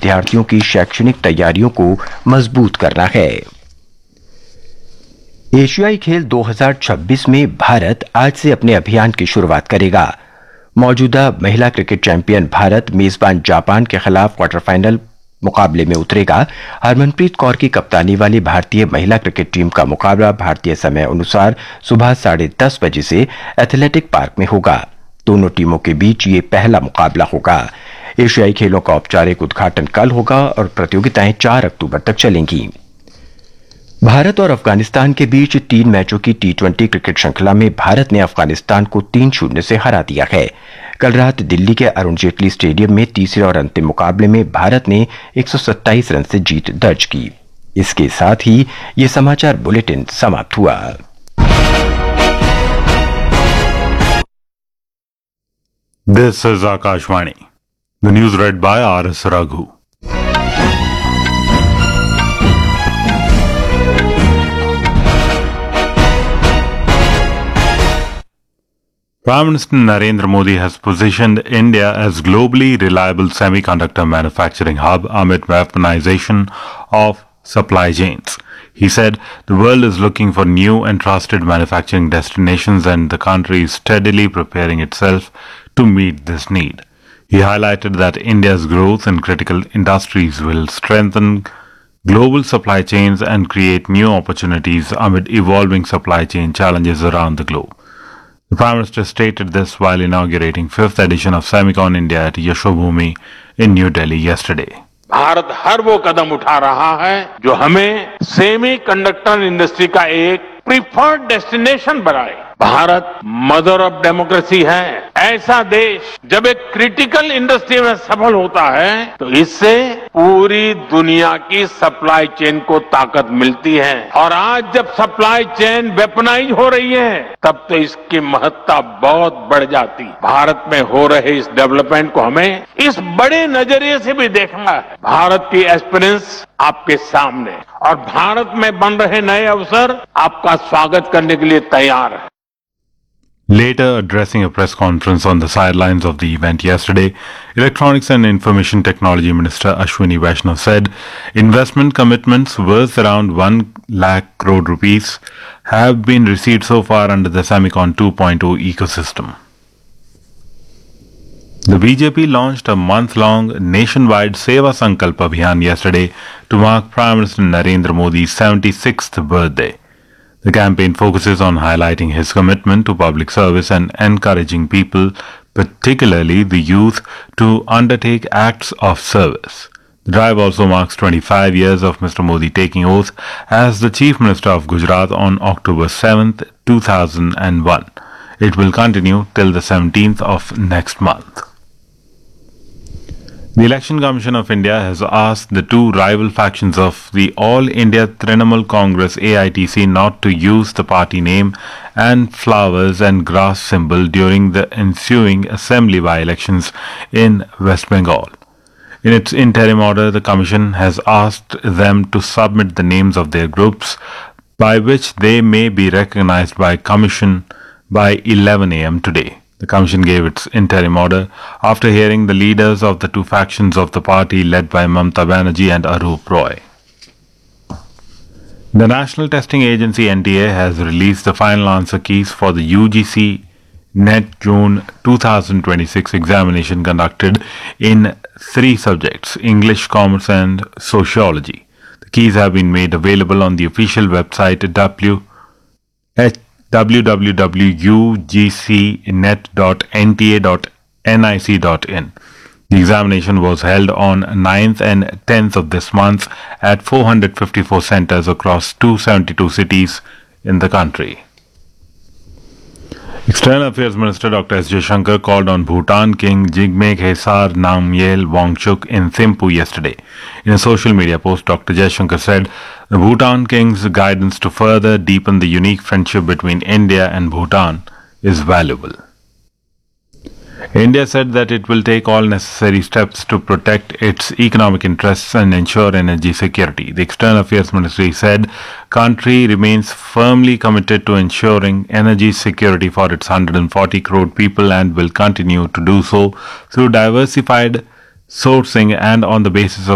विद्यार्थियों की शैक्षणिक तैयारियों को मजबूत करना है। एशियाई खेल 2026 में भारत आज से अपने अभियान की शुरुआत करेगा। मौजूदा महिला क्रिकेट चैंपियन भारत मेजबान जापान के खिलाफ क्वार्टर फाइनल मुकाबले में उतरेगा। हरमनप्रीत कौर की कप्तानी वाली भारतीय महिला क्रिकेट टीम का मुकाबला भारतीय समय अनुसार सुबह 10:30 बजे से एथलेटिक पार्क में होगा। दोनों टीमों के बीच ये पहला मुकाबला होगा। एशियाई खेलों का औपचारिक उद्घाटन कल होगा और प्रतियोगिताएं 4 अक्टूबर तक चलेंगी। भारत और अफगानिस्तान के बीच 3 मैचों की T20 क्रिकेट श्रृंखला में भारत ने अफगानिस्तान को 3-0 से हरा दिया है। कल रात दिल्ली के अरुण जेटली स्टेडियम में तीसरे और अंतिम मुकाबले में भारत ने 127 रन से जीत दर्ज की। इसके साथ ही ये समाचार बुलेटिन समाप्त हुआ। This is Akashvani. The news read by R.S. Raghu. Prime Minister Narendra Modi has positioned India as globally reliable semiconductor manufacturing hub amid weaponization of supply chains. He said the world is looking for new and trusted manufacturing destinations and the country is steadily preparing itself to meet this need. He highlighted that India's growth in critical industries will strengthen global supply chains and create new opportunities amid evolving supply chain challenges around the globe. The Prime Minister stated this while inaugurating 5th edition of Semicon India at Yashobhoomi in New Delhi yesterday. Bharat हर वो कदम उठा रहा है जो हमें semiconductor industry का एक preferred destination बनाए। Bharat mother of democracy है। ऐसा देश जब एक क्रिटिकल इंडस्ट्री में सफल होता है तो इससे पूरी दुनिया की सप्लाई चेन को ताकत मिलती है और आज जब सप्लाई चेन वेपनाइज हो रही है तब तो इसकी महत्ता बहुत बढ़ जाती। भारत में हो रहे इस डेवलपमेंट को हमें इस बड़े नजरिए से भी देखना है। भारत की एस्पिरेंस आपके सामने और भारत में बन रहे नए अवसर आपका स्वागत करने के लिए तैयार है। Later, addressing a press conference on the sidelines of the event yesterday, Electronics and Information Technology Minister Ashwini Vaishnaw said investment commitments worth around 1 lakh crore rupees have been received so far under the Semicon 2.0 ecosystem. The BJP launched a month-long nationwide Seva Sankalp Abhiyan yesterday to mark Prime Minister Narendra Modi's 76th birthday. The campaign focuses on highlighting his commitment to public service and encouraging people, particularly the youth, to undertake acts of service. The drive also marks 25 years of Mr. Modi taking oath as the Chief Minister of Gujarat on October 7th, 2001. It will continue till the 17th of next month. The Election Commission of India has asked the two rival factions of the All India Trinamool Congress AITC not to use the party name and flowers and grass symbol during the ensuing assembly by-elections in West Bengal. In its interim order, the Commission has asked them to submit the names of their groups by which they may be recognized by Commission by 11 a.m. today. The Commission gave its interim order after hearing the leaders of the two factions of the party led by Mamata Banerjee and Arup Roy. The National Testing Agency NTA has released the final answer keys for the UGC NET June 2026 examination conducted in 3 subjects: English, Commerce and Sociology. The keys have been made available on the official website www.ugcnet.nta.nic.in. The examination was held on 9th and 10th of this month at 454 centers across 272 cities in the country. External Affairs Minister Dr. S. Jaishankar called on Bhutan King Jigme Khesar Namgyel Wangchuk in Thimphu yesterday. In a social media post, Dr. Jaishankar said the Bhutan King's guidance to further deepen the unique friendship between India and Bhutan is valuable. India said that it will take all necessary steps to protect its economic interests and ensure energy security. The External Affairs Ministry said country remains firmly committed to ensuring energy security for its 140 crore people and will continue to do so through diversified sourcing and on the basis of